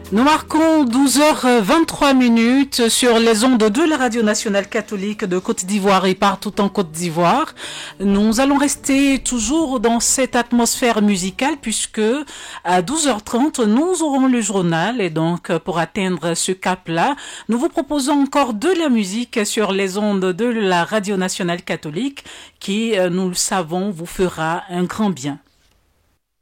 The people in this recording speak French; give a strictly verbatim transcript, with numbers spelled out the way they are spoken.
Nous marquons douze heures vingt-trois minutes sur les ondes de la Radio Nationale Catholique de Côte d'Ivoire et partout en Côte d'Ivoire. Nous allons rester toujours dans cette atmosphère musicale puisque à douze heures trente, nous aurons le journal et donc pour atteindre ce cap-là, nous vous proposons encore de la musique sur les ondes de la Radio Nationale Catholique qui, nous le savons, vous fera un grand bien.